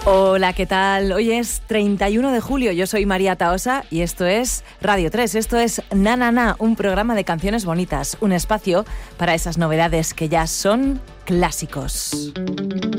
Hola, ¿qué tal? Hoy es 31 de julio, yo soy María Tahosa y esto es Radio 3, esto es Na Na Na, un programa de canciones bonitas, un espacio para esas novedades que ya son clásicos.